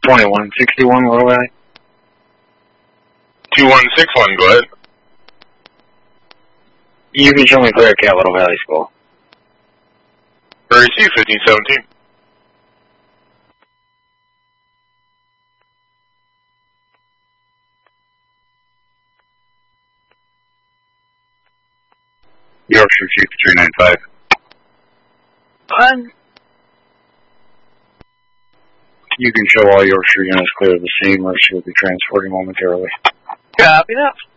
2161, Little Valley. 2161, go ahead. You can show me clear cat, Little Valley School. Receive 1517. Yorkshire Chief 395. You can show all Yorkshire units clear of the scene, or she will be transporting momentarily. Copy that.